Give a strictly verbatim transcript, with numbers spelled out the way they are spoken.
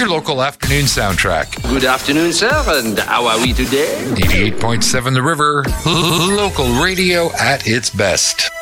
your local afternoon soundtrack. Good afternoon, sir, and how are we today? eighty-eight point seven The River, local radio at its best.